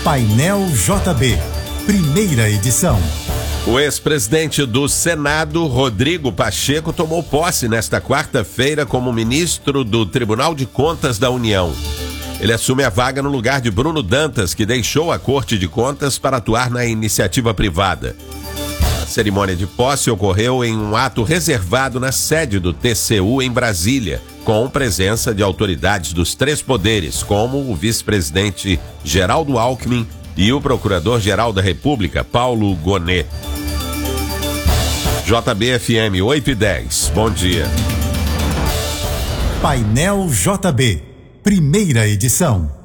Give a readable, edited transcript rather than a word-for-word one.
Painel JB, primeira edição. O ex-presidente do Senado, Rodrigo Pacheco, tomou posse nesta quarta-feira como ministro do Tribunal de Contas da União. Ele assume a vaga no lugar de Bruno Dantas, que deixou a Corte de Contas para atuar na iniciativa privada. A cerimônia de posse ocorreu em um ato reservado na sede do TCU em Brasília, com presença de autoridades dos três poderes, como o vice-presidente Geraldo Alckmin e o Procurador-Geral da República, Paulo Gonet. JB-FM 8:10. Bom dia. Painel JB, primeira edição.